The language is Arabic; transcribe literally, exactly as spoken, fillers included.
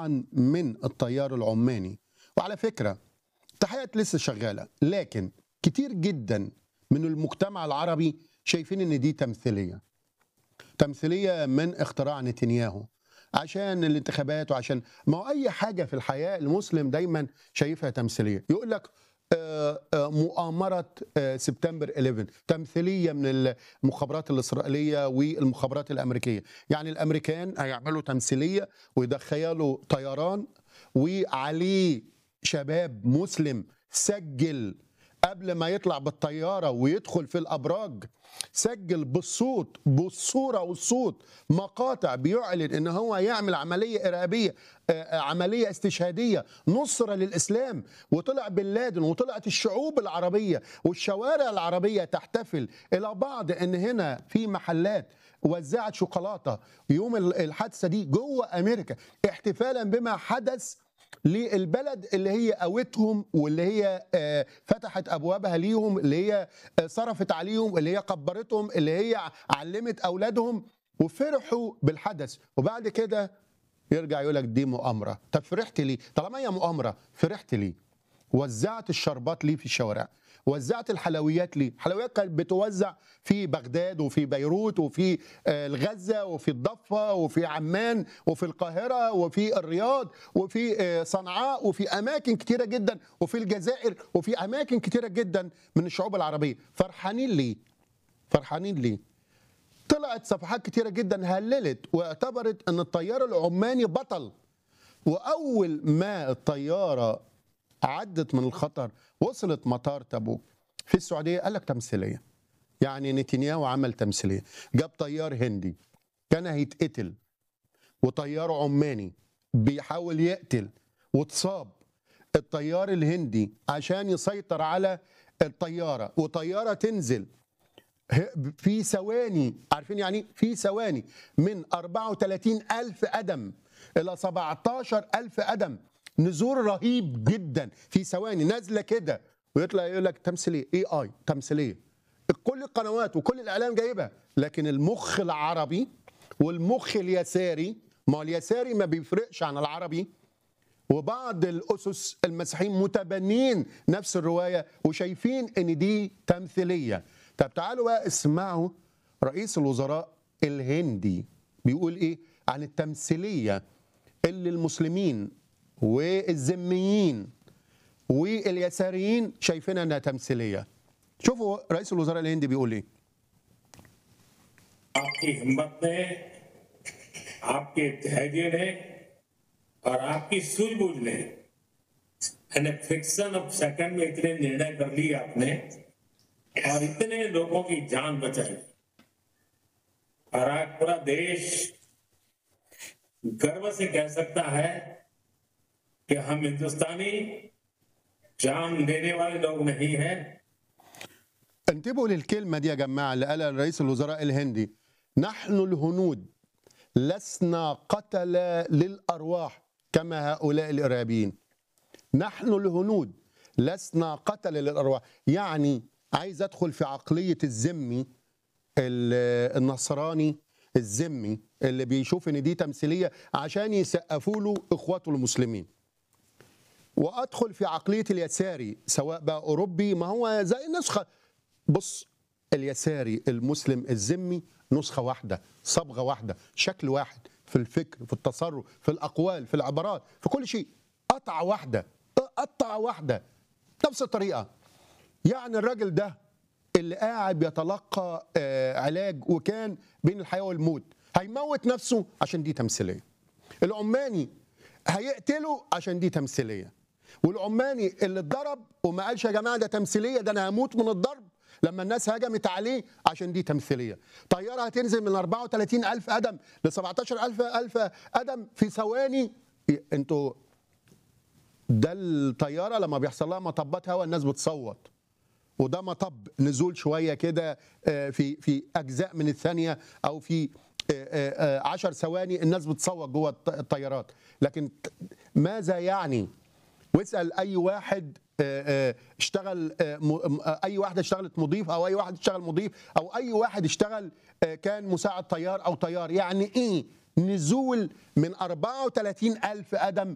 طبعا من التيار العماني. وعلى فكرة التحقيقات لسه شغالة، لكن كتير جدا من المجتمع العربي شايفين ان دي تمثيلية تمثيلية من اختراع نتنياهو عشان الانتخابات، وعشان ما هو اي حاجة في الحياة المسلم دايما شايفها تمثيلية. يقول لك آه، آه، مؤامرة آه، سبتمبر إحداشر تمثيلية من المخابرات الإسرائيلية والمخابرات الأمريكية. يعني الأمريكان هيعملوا تمثيلية ويدخلوا طيران وعليه شباب مسلم سجل قبل ما يطلع بالطيارة ويدخل في الأبراج، سجل بالصوت بالصورة والصوت مقاطع بيعلن إن هو يعمل عملية إرهابية، آه، عملية استشهادية نصرة للإسلام. وطلع بن لادن وطلعت الشعوب العربية والشوارع العربية تحتفل إلى بعض إن هنا في محلات وزعت شوكولاتة يوم الحادثة دي جوه أمريكا، احتفالا بما حدث للبلد اللي هي قوتهم، واللي هي آه، فتحت ابوابها ليهم، اللي هي آه، صرفت عليهم، اللي هي كبرتهم، اللي هي علمت اولادهم، وفرحوا بالحدث. وبعد كده يرجع يقول لك دي مؤامره. طب فرحت ليه؟ طالما هي مؤامره فرحت ليه؟ وزعت الشربات ليه في الشوارع؟ وزعت الحلويات ليه؟ الحلويات كانت بتوزع في بغداد وفي بيروت وفي آه، غزة وفي الضفة وفي عمان وفي القاهرة وفي الرياض وفي آه، صنعاء وفي أماكن كتيرة جدا وفي الجزائر وفي أماكن كتيرة جدا من الشعوب العربية. فرحانين ليه؟ فرحانين ليه؟ طلعت صفحات كتيرة جدا هللت واعتبرت أن الطيار العماني بطل. وأول ما الطيارة عدت من الخطر وصلت مطار تبوك في السعودية قال لك تمثيلية. يعني نتنياهو عمل تمثيلية، جاب طيار هندي كان هيتقتل وطيار عماني بيحاول يقتل واتصاب الطيار الهندي عشان يسيطر على الطيارة، وطيارة تنزل في ثواني. عارفين يعني في ثواني من أربعة وثلاثين ألف قدم إلى سبعة عشر ألف قدم، نزول رهيب جدا في ثواني نازله كده، ويطلع يقول لك تمثيليه اي اي تمثيليه. كل القنوات وكل الاعلام جايبها، لكن المخ العربي والمخ اليساري، ما هو اليساري ما بيفرقش عن العربي، وبعض الاسس المسيحيين متبنين نفس الروايه وشايفين ان دي تمثيليه. طب تعالوا بقى اسمعوا رئيس الوزراء الهندي بيقول ايه عن التمثيليه اللي المسلمين والذميين واليساريين شايفينها انها تمثيليه. شوفوا رئيس الوزراء الهندي بيقول ايه. आपकी हिम्मत ने, आपके धैर्य ने और आपकी सूझबूझ ने एन फ्रिक्शन ऑफ सेकंड में इतने निर्णय कर लिए आपने और इतने लोगों की जान बचाई। और आज पूरा देश गर्व से कह सकता है कि हम हिंदुस्तानी जान लेने वाले लोग नहीं हैं। انتبهوا للكلمه دي يا جماعه اللي قالها رئيس الوزراء الهندي، نحن الهنود لسنا قتلة للارواح كما هؤلاء الارهابيين. نحن الهنود لسنا قتلة للارواح. يعني عايز ادخل في عقليه الذمي النصراني الذمي اللي بيشوف ان دي تمثيليه عشان يسقفوا له اخواته المسلمين، وادخل في عقليه اليساري سواء بقى اوروبي، ما هو زي نسخه. بص، اليساري المسلم الذمي نسخه واحده، صبغه واحده، شكل واحد في الفكر، في التصرف، في الاقوال، في العبارات، في كل شيء، قطعه واحده، قطعه واحده، نفس الطريقه. يعني الراجل ده اللي قاعد بيتلقى آه علاج وكان بين الحياه والموت هيموت نفسه عشان دي تمثيليه. العماني هيقتله عشان دي تمثيليه. والعماني اللي اتضرب وما قالش يا جماعه ده تمثيليه، ده انا هموت من الضرب لما الناس هجمت عليه عشان دي تمثيليه. طياره هتنزل من أربعة وثلاثين ألف قدم ل سبعة عشر ألف ألف قدم في ثواني. انتوا ده الطياره لما بيحصل لها مطبات هواء الناس بتصوت، وده مطب نزول شويه كده في في اجزاء من الثانيه او في عشر ثواني الناس بتصوت جوه الطيارات. لكن ماذا يعني؟ واسال اي واحد اشتغل، اي واحده اشتغلت مضيف او اي واحد اشتغل مضيف او اي واحد اشتغل كان مساعد طيار او طيار، يعني ايه نزول من أربعة وثلاثين ألف قدم